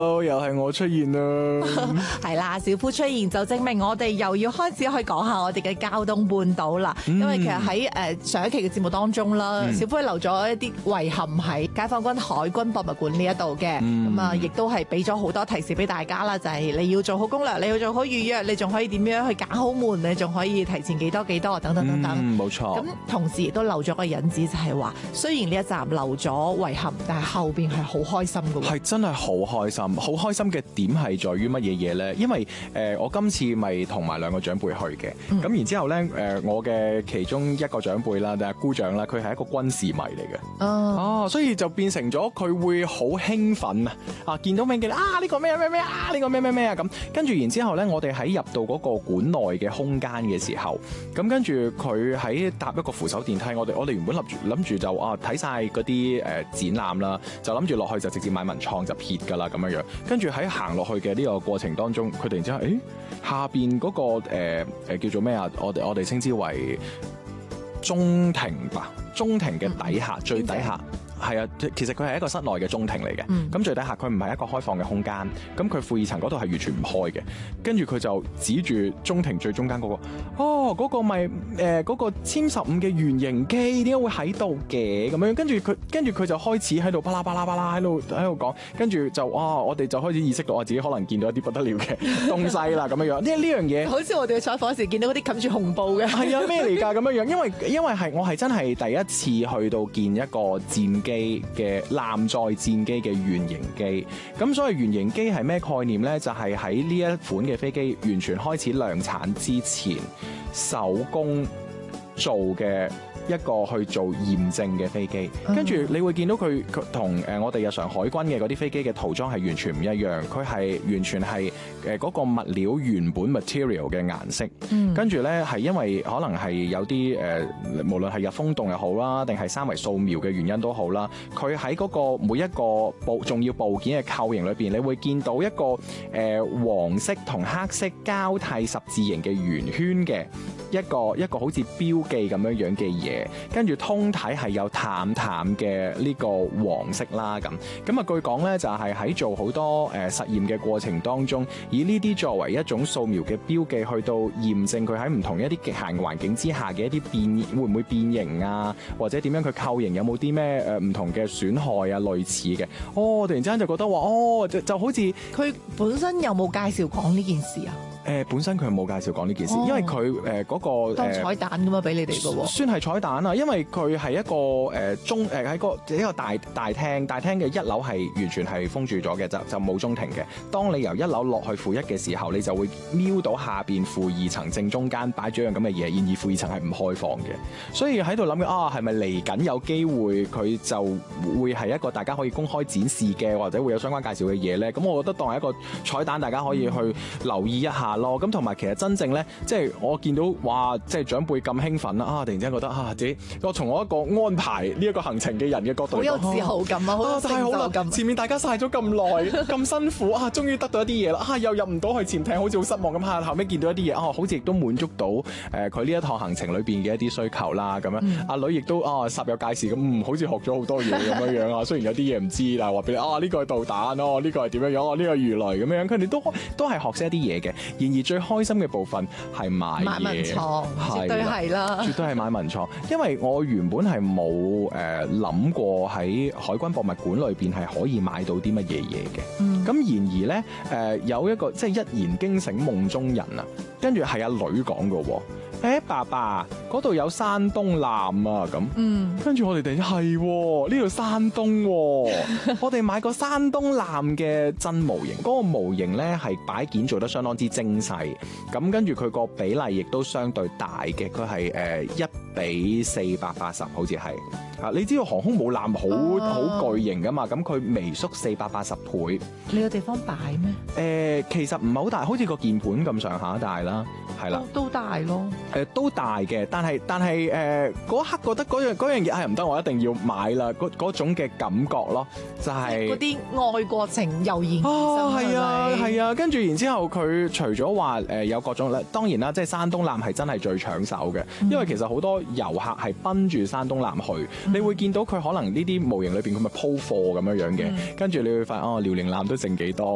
又係我出現啦， 係啦，小夫出現就證明我哋又要開始去講下我哋嘅交通半島啦。因為其實喺上一期嘅節目當中啦，小夫留咗一啲遺憾喺解放軍海軍博物館呢一度嘅，咁啊亦都係俾咗好多提示俾大家啦，就係你要做好攻略，你要做好預約，你仲可以點樣去揀好門，你仲可以提前幾多等等等等。 冇錯。 咁同時亦都留咗個引子，就係話雖然呢一集留咗遺憾，但係後邊係好開心嘅喎。 係真係好開心。好開心嘅點係在於乜嘢嘢呢？因為我今次咪同埋兩個長輩去嘅，咁然之後呢，我嘅其中一個長輩啦，就係姑丈啦，佢係一個軍事迷嚟嘅，所以就變成咗佢會好興奮啊！見到咩嘅呢個咩咩啊，呢個咩咩咩啊咁，跟住然之後呢，我哋喺入到嗰個館內嘅空間嘅時候，咁跟住佢喺搭一個扶手電梯，我哋原本諗住就睇晒嗰啲展覽啦，就諗住落去就直接買文創就撇㗎啦咁樣樣。跟住喺行落去嘅呢個過程當中，佢突然之間，下邊嗰個叫做咩啊？我哋稱之為中庭吧，中庭嘅底下最底下。係啊，其實佢係一個室內嘅中庭嚟嘅，咁最底下佢唔係一個開放嘅空間，咁佢負二層嗰度係完全唔開嘅，跟住佢就指住中庭最中間嗰個，嗰個咪嗰個殲15嘅原型機點解會喺度嘅咁樣，跟住佢就開始喺度巴拉喺度講，跟住就我哋就開始意識到我自己可能見到一啲不得了嘅東西啦咁樣樣，呢樣嘢好似我哋嘅採訪時見到嗰啲冚住紅布嘅，係啊咩嚟㗎咁樣樣，因為係我係真係第一次去到見一個戰機嘅艦載戰機嘅原型機，咁所謂原型機係咩概念呢？就係喺呢一款嘅飛機完全開始量產之前，手工做嘅一個去做驗證嘅飛機，跟住你會見到佢同我哋日常海軍嘅嗰啲飛機嘅塗裝係完全唔一樣，佢係完全係嗰個物料原本 material 嘅顏色，跟住呢係因為可能係有啲無論係入風洞又好啦，定係三維掃描嘅原因都好啦，佢喺嗰個每一個重要部件嘅構型裏邊，你會見到一個黃色同黑色交替十字形嘅圓圈嘅一個好似標記咁樣嘅嘢，跟住通體係有淡嘅呢個黃色啦咁啊，據講咧就係喺做好多實驗嘅過程當中，以呢啲作為一種掃描嘅標記，去到驗證佢喺唔同一啲極限環境之下嘅一啲會唔會變形啊，或者點樣佢構型有冇啲咩唔同嘅損害啊類似嘅，突然之間就覺得話就好似佢本身有冇介紹講呢件事啊？ 本身佢冇介紹講呢件事，因為佢嗰個當彩蛋咁樣俾你哋嘅喎， 算係彩蛋啊！因為佢係一個喺一個大廳嘅一樓係完全係封住咗嘅，就冇中庭嘅。當你由一樓落去負一嘅時候，你就會瞄到下邊負二層正中間擺咗樣咁嘅嘢，然而負二層係唔開放嘅。所以喺度諗嘅係咪嚟緊有機會佢就會係一個大家可以公開展示嘅，或者會有相關介紹嘅嘢咧？咁我覺得當係一個彩蛋，大家可以去留意一下咯。咁同埋其實真正咧，即係我見到哇，即係長輩咁興奮啦，突然之間覺得自己我從我一個安排呢一個行程嘅人嘅角度，好有自豪感啊，好有成就感。前面大家曬咗咁耐，咁辛苦終於得到一啲嘢啦，又入唔到去潛艇，好似好失望咁。後尾見到一啲嘢，好似亦都滿足到佢呢一趟行程裏邊嘅一啲需求啦。咁樣阿女亦都煞有介事咁，好似學咗好多嘢咁樣啊。雖然有啲嘢唔知，但係話俾你呢個係導彈，呢個係點樣樣，呢個係魚雷咁樣，佢哋都係學識一啲嘢嘅。然而最開心嘅部分係買文創，絕對係啦， 絕對係買文創。因為我原本係冇諗過喺海軍博物館裏邊係可以買到啲乜嘢嘢嘅。咁然而咧有一個即係一言驚醒夢中人啊，跟住係阿女講嘅喎。爸爸嗰度有山東艦啊咁，跟住我哋哋係呢度山東，我哋買個山東艦嘅真模型，嗰個模型咧係擺件做得相當之精細，咁跟住佢個比例亦都相對大嘅，佢係1:480，好似係。你知道航空母艦好巨型噶嘛？咁佢微縮480倍。你有地方擺咩？其實唔係好大，好似個鍵盤咁上下大啦，係啦。都大咯。都大嘅，但係嗰刻覺得嗰樣嘢係唔得，我一定要買啦。嗰種嘅感覺咯，就係嗰啲愛國情油然而生。 係啊，跟住然之後佢除咗話有各種咧，當然啦，即係山東艦係真係最搶手嘅，因為其實好多遊客係奔住山東艦去。你會見到佢可能呢啲模型裏邊佢咪鋪貨咁樣嘅，跟住你會發現遼寧艦都剩幾多。